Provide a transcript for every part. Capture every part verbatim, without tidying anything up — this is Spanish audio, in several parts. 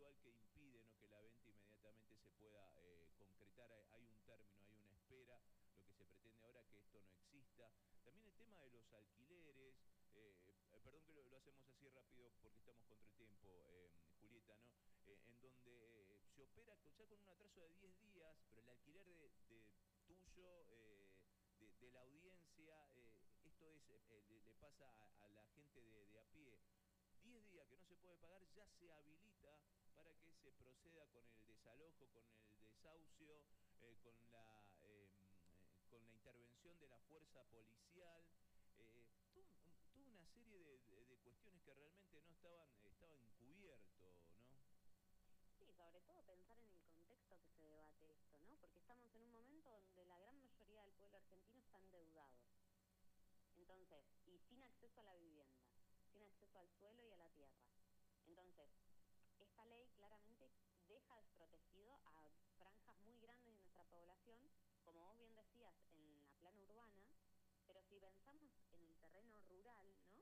contractual que impide, ¿no?, que la venta inmediatamente se pueda eh, concretar. Hay, hay un término, hay una espera. Lo que se pretende ahora es que esto no exista. También el tema de los alquileres. Eh, eh, perdón que lo, lo hacemos así rápido porque estamos contra el tiempo, eh, Julieta, ¿no? Eh, en donde eh, se opera ya con un atraso de diez días, pero el alquiler de, de tuyo, eh, de, de la audiencia, eh, esto es, eh, le, le pasa a, a la gente de, de a pie. diez días que no se puede pagar, ya se habilita para que se proceda con el desalojo, con el desahucio, eh, con, la, eh, con la intervención de la fuerza policial. Eh, toda una serie de, de, de cuestiones que realmente no estaban, estaban encubierto, ¿no? Sí, sobre todo pensar en el contexto que se debate esto, ¿no? Porque estamos en un momento donde la gran mayoría del pueblo argentino está endeudado. Entonces, y sin acceso a la vivienda, sin acceso al suelo y a la tierra. Entonces, esta ley claramente deja desprotegido a franjas muy grandes de nuestra población, como vos bien decías, en la plana urbana, pero si pensamos en el terreno rural, ¿no?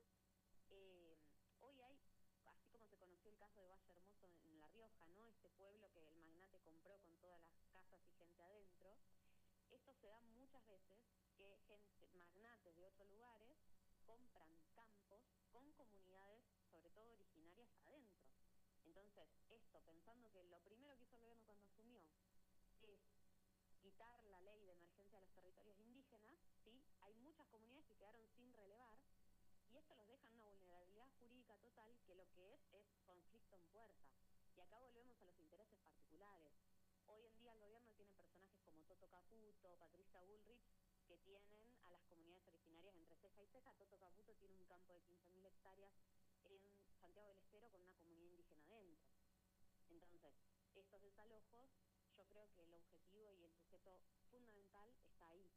Eh, hoy hay, así como se conoció el caso de Valle Hermoso en La Rioja, ¿no? Este pueblo que el magnate compró con todas las casas y gente adentro. Esto se da muchas veces que gente, magnates de otros lugares compran campos con comunidades, sobre todo originarias, adentro. Entonces, esto, pensando que lo primero que hizo el gobierno cuando asumió es quitar la ley de emergencia de los territorios indígenas, ¿sí? Hay muchas comunidades que quedaron sin relevar, y esto los deja en una vulnerabilidad jurídica total que lo que es es conflicto en puerta. Y acá volvemos a los intereses particulares. Hoy en día el gobierno tiene personajes como Toto Caputo, Patricia Bullrich, que tienen a las comunidades originarias entre ceja y ceja. Toto Caputo tiene un campo de quince mil hectáreas en Santiago del Estero con una comunidad indígena dentro. Entonces, estos desalojos, yo creo que el objetivo y el sujeto fundamental está ahí.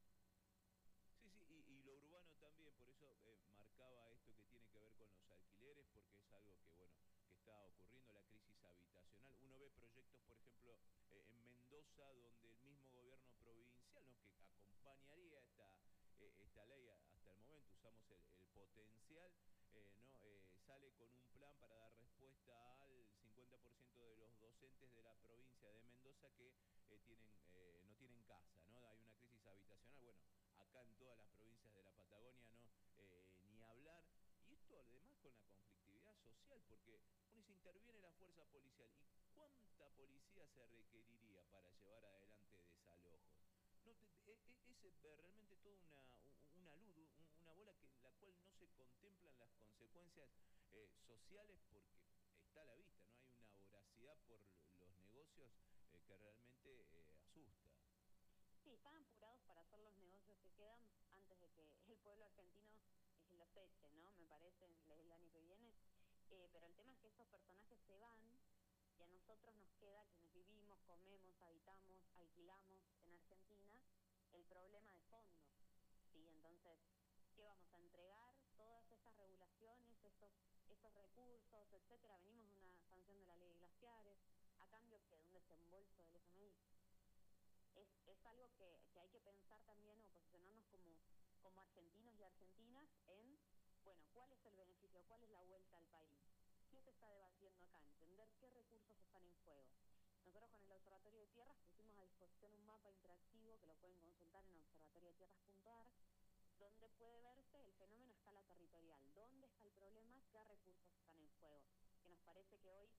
Sí, sí, y, y lo urbano también, por eso eh, marcaba esto que tiene que ver con los alquileres, porque es algo que, bueno, que está ocurriendo, la crisis habitacional. Uno ve proyectos, por ejemplo, eh, en Mendoza, donde el mismo gobierno provincial, ¿no?, que acompañaría esta, eh, esta ley hasta el momento, usamos el, el potencial, eh, ¿no? Eh, sale con un plan para dar respuesta al cincuenta por ciento de los docentes de la provincia de Mendoza que eh, tienen, eh, no tienen casa, ¿no? Hay una crisis habitacional, bueno, acá en todas las provincias de la Patagonia, no, eh, ni hablar. Y esto además con la conflictividad social, porque uno se interviene la fuerza policial. ¿Y cuánta policía se requeriría para llevar adelante desalojos? No, es realmente toda una, una luz, una bola que, en la cual no se contemplan las consecuencias eh, sociales, porque está a la vista, ¿no? Hay una voracidad por los negocios eh, que realmente eh, asusta. Sí, están apurados para hacer los negocios que quedan antes de que el pueblo argentino los eche, ¿no? Me parece, el año que viene. Eh, pero el tema es que estos personajes se van y a nosotros nos queda, quienes vivimos, comemos, habitamos, alquilamos en Argentina, el problema de fondo, ¿sí? Entonces, ¿qué vamos a entregar? Todas estas regulaciones, estos, estos recursos, etcétera. Venimos de una sanción de la ley de glaciares, a cambio que de un desembolso del F M I. Es, es algo que, que hay que pensar también o posicionarnos como, como argentinos y argentinas en, bueno, ¿cuál es el beneficio? ¿Cuál es la vuelta al país? ¿Qué se está debatiendo acá? Entender qué recursos están en juego. Nosotros con el Observatorio de Tierras pusimos a disposición un mapa interactivo que lo pueden consultar en observatorio de tierras punto a r, donde puede verse el fenómeno a escala territorial, dónde está el problema, qué recursos están en juego, que nos parece que hoy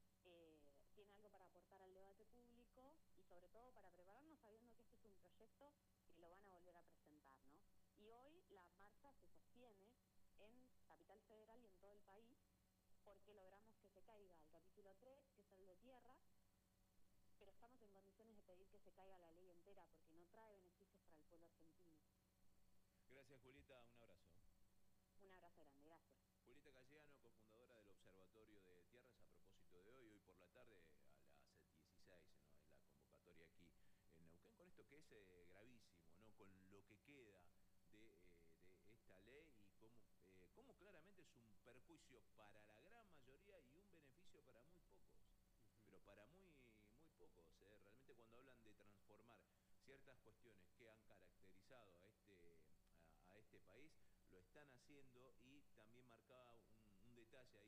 eh, tiene algo para aportar al debate público y sobre todo para prepararnos sabiendo que este es un proyecto que lo van a volver a presentar, ¿no? Y hoy la marcha se sostiene en Capital Federal y en todo el país porque logramos que se caiga el capítulo tres, que es el de tierra, pero estamos en condiciones de pedir que se caiga la ley entera porque no trae beneficios para el pueblo argentino. Gracias, Julieta, un abrazo. Un abrazo grande, gracias. Julieta Cayano, cofundadora del Observatorio de Tierras, a propósito de hoy, hoy por la tarde a las dieciséis, ¿no?, en la convocatoria aquí en Neuquén, con esto que es eh, gravísimo, ¿no?, con lo que queda de, eh, de esta ley y cómo, eh, cómo claramente es un perjuicio para la gran mayoría y un beneficio para muy pocos. Pero para muy, muy pocos, ¿eh? Realmente cuando hablan de transformar ciertas cuestiones que han caracterizado a este, a, a este país, lo están haciendo. Y también marcaba un, un detalle ahí.